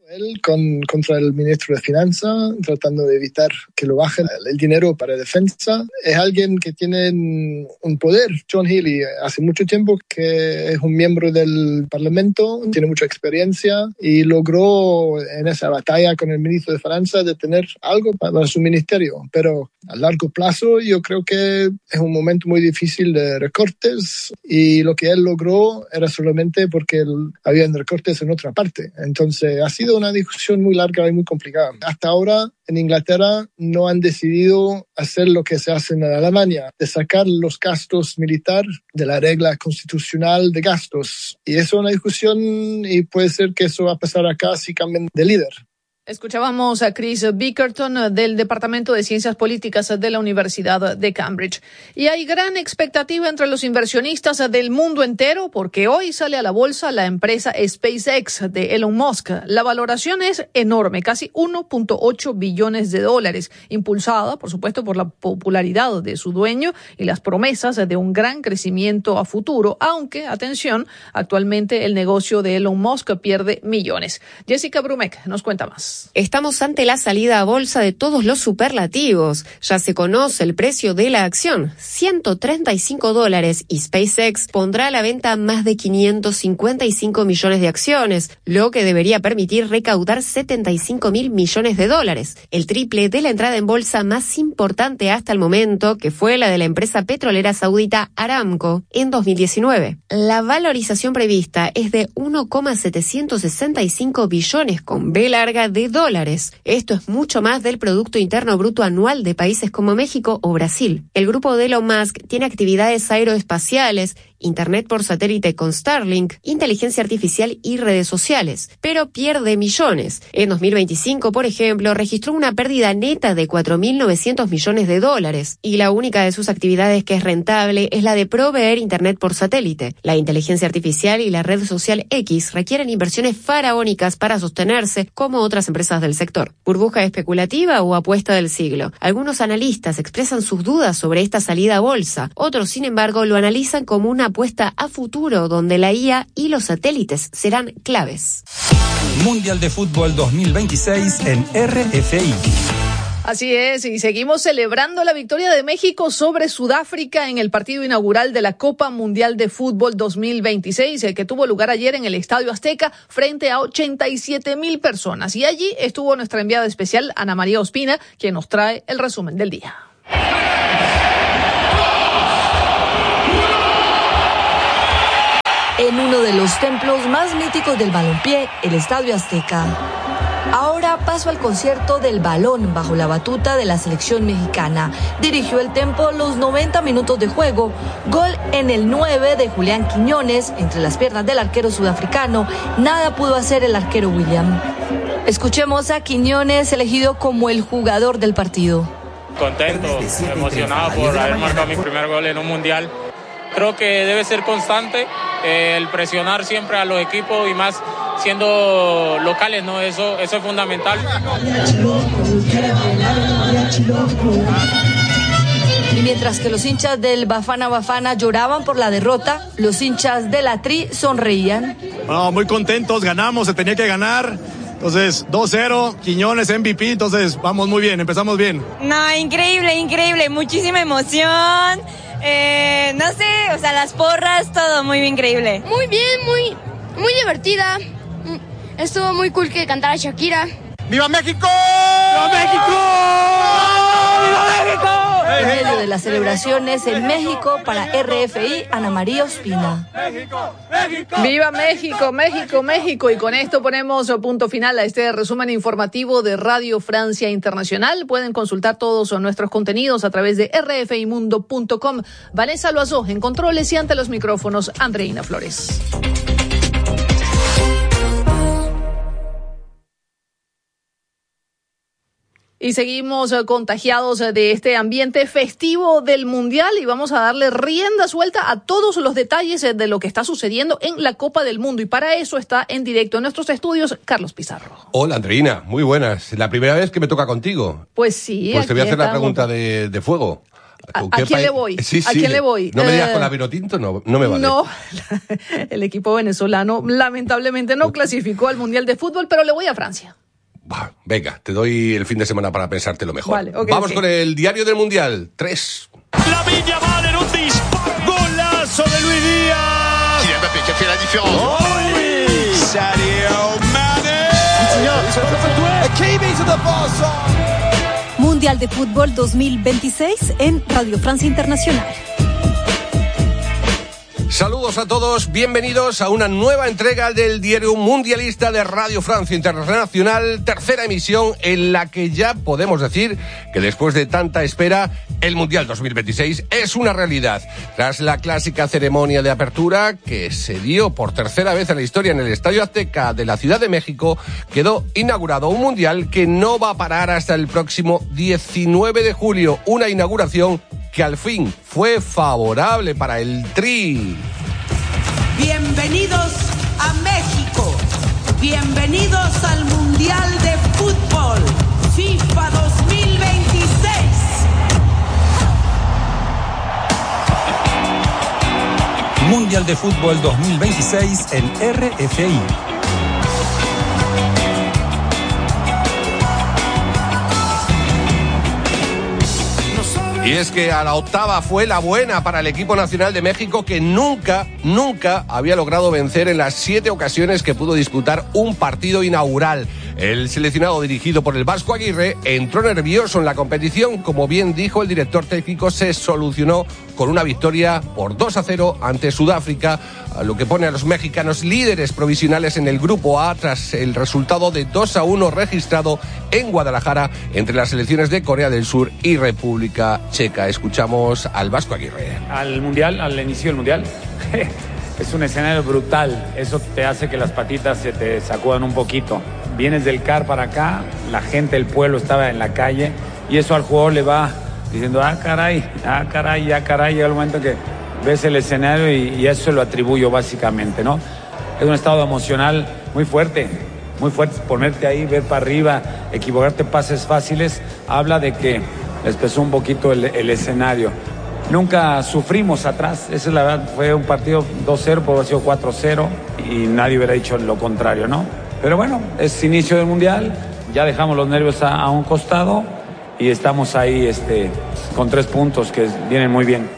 Él contra el ministro de Finanzas, tratando de evitar que lo bajen el dinero para defensa. Es alguien que tiene un poder. John Healey hace mucho tiempo que es un miembro del Parlamento, tiene mucha experiencia y logró en esa batalla con el ministro de Finanzas de tener algo para su ministerio. Pero a largo plazo yo creo que es un momento muy difícil de recortes y lo que él logró era solamente porque había recortes en otra parte. Entonces ha sido una discusión muy larga y muy complicada. Hasta ahora en Inglaterra no han decidido hacer lo que se hace en Alemania, de sacar los gastos militares de la regla constitucional de gastos. Y eso es una discusión y puede ser que eso va a pasar acá si cambian de líder. Escuchábamos a Chris Bickerton del Departamento de Ciencias Políticas de la Universidad de Cambridge. Y hay gran expectativa entre los inversionistas del mundo entero porque hoy sale a la bolsa la empresa SpaceX de Elon Musk. La valoración es enorme, casi $1.8 billones, impulsada, por supuesto, por la popularidad de su dueño y las promesas de un gran crecimiento a futuro, aunque, atención, actualmente el negocio de Elon Musk pierde millones. Jessica Brumek nos cuenta más. Estamos ante la salida a bolsa de todos los superlativos. Ya se conoce el precio de la acción, $135, y SpaceX pondrá a la venta más de 555 millones de acciones, lo que debería permitir recaudar $75.000 millones, el triple de la entrada en bolsa más importante hasta el momento, que fue la de la empresa petrolera saudita Aramco en 2019. La valorización prevista es de 1,765 billones con B larga de dólares. Esto es mucho más del Producto Interno Bruto anual de países como México o Brasil. El grupo de Elon Musk tiene actividades aeroespaciales, Internet por satélite con Starlink, inteligencia artificial y redes sociales, pero pierde millones. En 2025, por ejemplo, registró una pérdida neta de $4.900 millones, y la única de sus actividades que es rentable es la de proveer Internet por satélite. La inteligencia artificial y la red social X requieren inversiones faraónicas para sostenerse, como otras empresas del sector. ¿Burbuja especulativa o apuesta del siglo? Algunos analistas expresan sus dudas sobre esta salida a bolsa. Otros, sin embargo, lo analizan como una apuesta a futuro donde la IA y los satélites serán claves. Mundial de Fútbol 2026 en RFI. Así es, y seguimos celebrando la victoria de México sobre Sudáfrica en el partido inaugural de la Copa Mundial de Fútbol 2026, que tuvo lugar ayer en el Estadio Azteca frente a 87,000 personas. Y allí estuvo nuestra enviada especial, Ana María Ospina, quien nos trae el resumen del día. En uno de los templos más míticos del balompié, el Estadio Azteca. Ahora paso al concierto del balón bajo la batuta de la selección mexicana. Dirigió el Tempo los 90 minutos de juego. Gol en el 9 de Julián Quiñones, entre las piernas del arquero sudafricano. Nada pudo hacer el arquero William. Escuchemos a Quiñones, elegido como el jugador del partido. Contento, emocionado por haber marcado mi primer gol en un mundial. Creo que debe ser constante el presionar siempre a los equipos y más siendo locales, ¿no? Eso es fundamental. Y mientras que los hinchas del Bafana Bafana lloraban por la derrota, los hinchas de la Tri sonreían. No, muy contentos, ganamos, se tenía que ganar. Entonces, 2-0, Quiñones MVP, entonces vamos muy bien, empezamos bien. No, increíble, muchísima emoción. No sé, o sea, las porras, todo muy increíble. Muy bien, muy divertida. Estuvo muy cool que cantara Shakira. ¡Viva México! ¡Viva México! ¡Viva México! En medio de las celebraciones en México, para RFI, Ana María Ospina. ¡Viva México, México, México! Y con esto ponemos punto final a este resumen informativo de Radio Francia Internacional. Pueden consultar todos nuestros contenidos a través de rfimundo.com. Vanessa Loazó en controles y ante los micrófonos, Andreina Flores. Y seguimos contagiados de este ambiente festivo del Mundial y vamos a darle rienda suelta a todos los detalles de lo que está sucediendo en la Copa del Mundo. Y para eso está en directo en nuestros estudios Carlos Pizarro. Hola, Andreina, muy buenas. La primera vez que me toca contigo. Pues sí. Pues te voy a hacer la pregunta de fuego. ¿A quién le voy? Sí, ¿A quién le voy? No me digas con la Vinotinto, no me vale. No, el equipo venezolano lamentablemente no clasificó al Mundial de Fútbol, pero le voy a Francia. Venga, te doy el fin de semana para pensártelo mejor. Vale, Vamos con el diario del Mundial. 3. La Villa vale en un disparo. Golazo de Luis Díaz. Kylian Mbappé qui a fait la différence. ¡Oh, oui! Sadio Mané. Mundial de Fútbol 2026 en Radio Francia Internacional. Saludos a todos, bienvenidos a una nueva entrega del diario mundialista de Radio Francia Internacional, tercera emisión en la que ya podemos decir que después de tanta espera, el Mundial 2026 es una realidad. Tras la clásica ceremonia de apertura que se dio por tercera vez en la historia en el Estadio Azteca de la Ciudad de México, quedó inaugurado un Mundial que no va a parar hasta el próximo 19 de julio, una inauguración que al fin fue favorable para el Tri. Bienvenidos a México, bienvenidos al Mundial de Fútbol FIFA 2026. Mundial de Fútbol 2026 en RFI. Y es que a la octava fue la buena para el equipo nacional de México, que nunca había logrado vencer en las 7 ocasiones que pudo disputar un partido inaugural. El seleccionado dirigido por el Vasco Aguirre entró nervioso en la competición. Como bien dijo el director técnico, se solucionó con una victoria por 2-0 ante Sudáfrica, lo que pone a los mexicanos líderes provisionales en el Grupo A tras el resultado de 2-1 registrado en Guadalajara entre las selecciones de Corea del Sur y República Checa. Escuchamos al Vasco Aguirre. Al inicio del Mundial, es un escenario brutal. Eso te hace que las patitas se te sacudan un poquito. Vienes del CAR para acá, la gente del pueblo estaba en la calle y eso al jugador le va diciendo, caray, llega el momento que ves el escenario y eso lo atribuyo básicamente, ¿no? Es un estado emocional muy fuerte, ponerte ahí, ver para arriba, equivocarte pases fáciles, habla de que les pesó un poquito el escenario. Nunca sufrimos atrás, esa es la verdad, fue un partido 2-0, puede haber sido 4-0 y nadie hubiera dicho lo contrario, ¿no? Pero bueno, es inicio del Mundial, ya dejamos los nervios a un costado y estamos ahí con 3 puntos que vienen muy bien.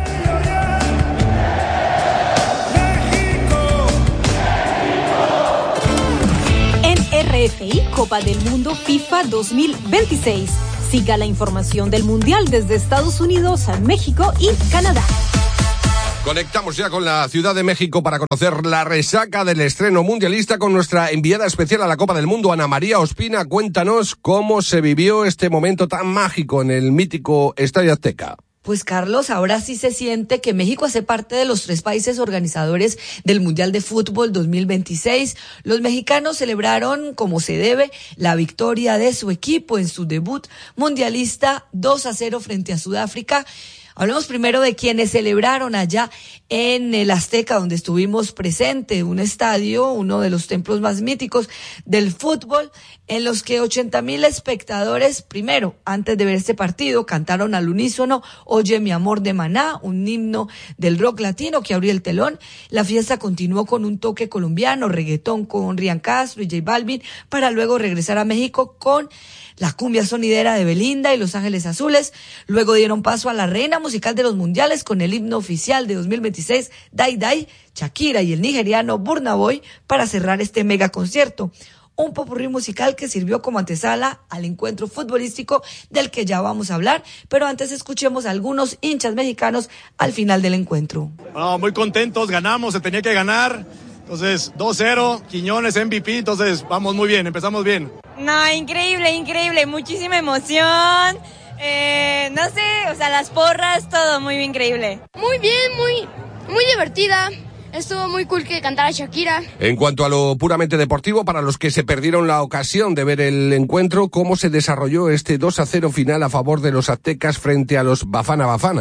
En RFI, Copa del Mundo FIFA 2026. Siga la información del Mundial desde Estados Unidos, México y Canadá. Conectamos ya con la Ciudad de México para conocer la resaca del estreno mundialista con nuestra enviada especial a la Copa del Mundo, Ana María Ospina. Cuéntanos cómo se vivió este momento tan mágico en el mítico Estadio Azteca. Pues Carlos, ahora sí se siente que México hace parte de los 3 países organizadores del Mundial de Fútbol 2026. Los mexicanos celebraron como se debe la victoria de su equipo en su debut mundialista 2-0 frente a Sudáfrica. Hablemos primero de quienes celebraron allá en el Azteca, donde estuvimos presentes, un estadio, uno de los templos más míticos del fútbol, en los que 80,000 espectadores, primero, antes de ver este partido, cantaron al unísono Oye mi amor de Maná, un himno del rock latino que abrió el telón. La fiesta continuó con un toque colombiano, reggaetón con Ryan Castro y J Balvin, para luego regresar a México con la cumbia sonidera de Belinda y Los Ángeles Azules. Luego dieron paso a la reina musical de los mundiales con el himno oficial de 2026, Dai Dai, Shakira y el nigeriano Burna Boy, para cerrar este mega concierto. Un popurrí musical que sirvió como antesala al encuentro futbolístico del que ya vamos a hablar, pero antes escuchemos a algunos hinchas mexicanos al final del encuentro. Muy contentos, ganamos, se tenía que ganar. Entonces, 2-0, Quiñones MVP, entonces vamos muy bien, empezamos bien. No, increíble, muchísima emoción. No sé, o sea, las porras, todo muy increíble. Muy bien, muy divertida. Estuvo muy cool que cantara Shakira. En cuanto a lo puramente deportivo, para los que se perdieron la ocasión de ver el encuentro, ¿cómo se desarrolló este 2-0 final a favor de los aztecas frente a los Bafana Bafana?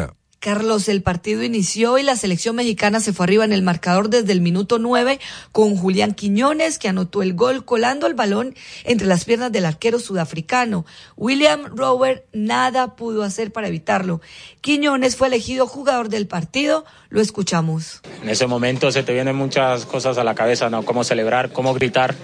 Carlos, el partido inició y la selección mexicana se fue arriba en el marcador desde el minuto 9 con Julián Quiñones, que anotó el gol colando el balón entre las piernas del arquero sudafricano. William Robert nada pudo hacer para evitarlo. Quiñones fue elegido jugador del partido. Lo escuchamos. En ese momento se te vienen muchas cosas a la cabeza, ¿no? Cómo celebrar, cómo gritar.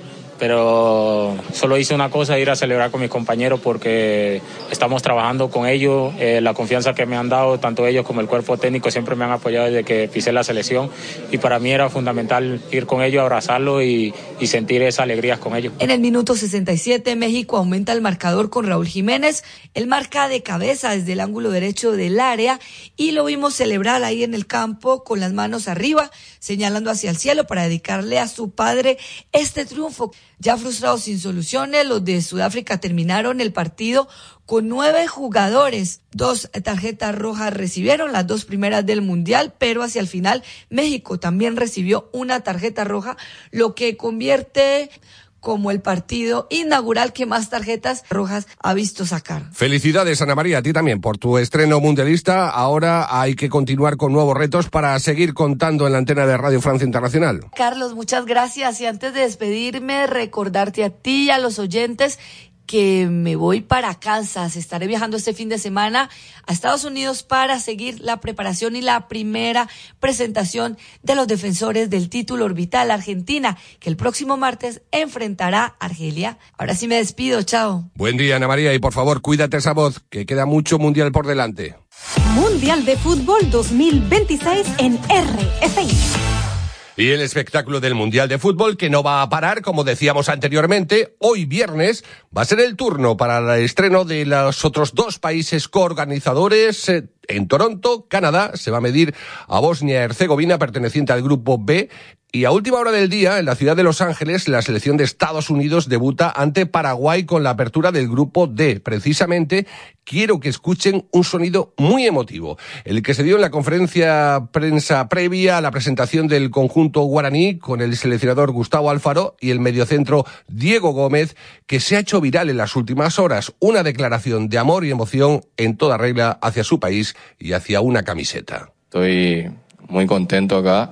Pero solo hice una cosa, ir a celebrar con mis compañeros porque estamos trabajando con ellos, la confianza que me han dado, tanto ellos como el cuerpo técnico siempre me han apoyado desde que pisé la selección y para mí era fundamental ir con ellos, abrazarlos y sentir esa alegría con ellos. En el minuto 67 México aumenta el marcador con Raúl Jiménez, él marca de cabeza desde el ángulo derecho del área y lo vimos celebrar ahí en el campo con las manos arriba, señalando hacia el cielo para dedicarle a su padre este triunfo. Ya frustrados sin soluciones, los de Sudáfrica terminaron el partido con 9 jugadores. 2 tarjetas rojas recibieron, las 2 primeras del Mundial, pero hacia el final México también recibió una tarjeta roja, lo que convierte como el partido inaugural que más tarjetas rojas ha visto sacar. Felicidades, Ana María, a ti también por tu estreno mundialista. Ahora hay que continuar con nuevos retos para seguir contando en la antena de Radio Francia Internacional. Carlos, muchas gracias. Y antes de despedirme, recordarte a ti y a los oyentes que me voy para Kansas. Estaré viajando este fin de semana a Estados Unidos para seguir la preparación y la primera presentación de los defensores del título orbital Argentina, que el próximo martes enfrentará a Argelia. Ahora sí me despido, chao. Buen día, Ana María, y por favor, cuídate esa voz, que queda mucho mundial por delante. Mundial de Fútbol 2026 en RFI. Y el espectáculo del Mundial de Fútbol, que no va a parar, como decíamos anteriormente, hoy viernes va a ser el turno para el estreno de los otros 2 países coorganizadores. En Toronto, Canadá, se va a medir a Bosnia y Herzegovina, perteneciente al grupo B. Y a última hora del día, en la ciudad de Los Ángeles, la selección de Estados Unidos debuta ante Paraguay con la apertura del grupo D. Precisamente, quiero que escuchen un sonido muy emotivo, el que se dio en la conferencia prensa previa a la presentación del conjunto guaraní con el seleccionador Gustavo Alfaro y el mediocentro Diego Gómez, que se ha hecho viral en las últimas horas. Una declaración de amor y emoción en toda regla hacia su país y hacia una camiseta. Estoy muy contento acá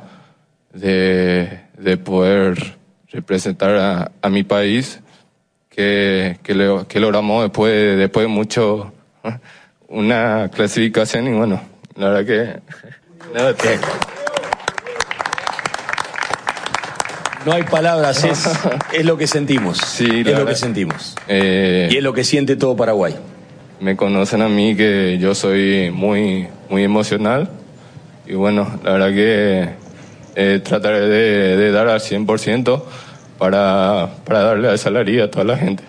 de poder representar a mi país, que logramos después de mucho una clasificación y bueno, la verdad que no hay palabras, es lo que sentimos. Sí, es lo que sentimos. Y es lo que siente todo Paraguay. Me conocen a mí que yo soy muy, muy emocional y bueno, la verdad que trataré de dar al 100% para darle esa alegría a toda la gente.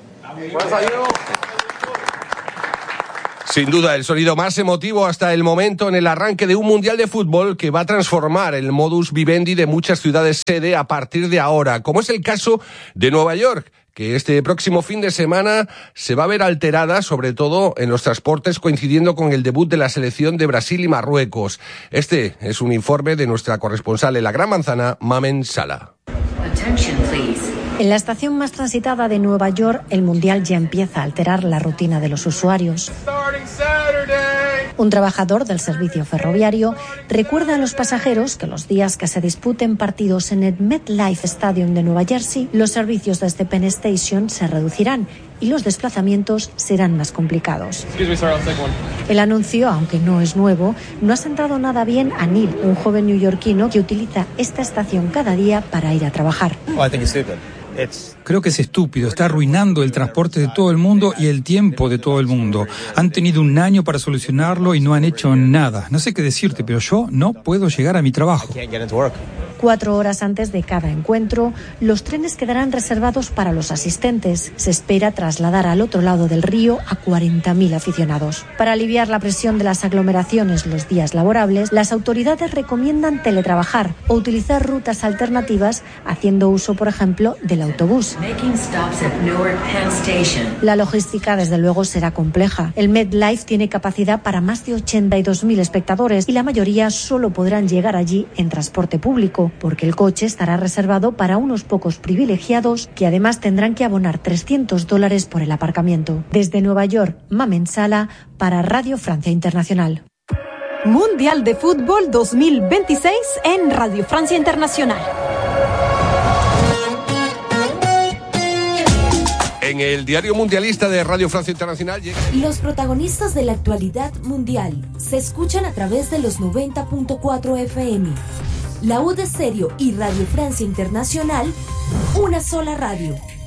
Sin duda, el sonido más emotivo hasta el momento en el arranque de un Mundial de Fútbol que va a transformar el modus vivendi de muchas ciudades sede a partir de ahora, como es el caso de Nueva York, que este próximo fin de semana se va a ver alterada, sobre todo en los transportes, coincidiendo con el debut de la selección de Brasil y Marruecos. Este es un informe de nuestra corresponsal en la Gran Manzana, Mamen Sala. En la estación más transitada de Nueva York, el Mundial ya empieza a alterar la rutina de los usuarios. Un trabajador del servicio ferroviario recuerda a los pasajeros que los días que se disputen partidos en el MetLife Stadium de Nueva Jersey, los servicios desde Penn Station se reducirán y los desplazamientos serán más complicados. El anuncio, aunque no es nuevo, no ha sentado nada bien a Neil, un joven neoyorquino que utiliza esta estación cada día para ir a trabajar. Creo que es estúpido, está arruinando el transporte de todo el mundo y el tiempo de todo el mundo. Han tenido un año para solucionarlo y no han hecho nada. No sé qué decirte, pero yo no puedo llegar a mi trabajo. 4 horas antes de cada encuentro, los trenes quedarán reservados para los asistentes. Se espera trasladar al otro lado del río a 40.000 aficionados. Para aliviar la presión de las aglomeraciones los días laborables, las autoridades recomiendan teletrabajar o utilizar rutas alternativas, haciendo uso, por ejemplo, del autobús. La logística, desde luego, será compleja. El MetLife tiene capacidad para más de 82.000 espectadores y la mayoría solo podrán llegar allí en transporte público, porque el coche estará reservado para unos pocos privilegiados que además tendrán que abonar $300 por el aparcamiento. Desde Nueva York, Mamen Sala para Radio Francia Internacional. Mundial de Fútbol 2026 en Radio Francia Internacional. En el diario mundialista de Radio Francia Internacional llega... Los protagonistas de la actualidad mundial se escuchan a través de los 90.4 FM. La U de Stereo y Radio Francia Internacional, una sola radio.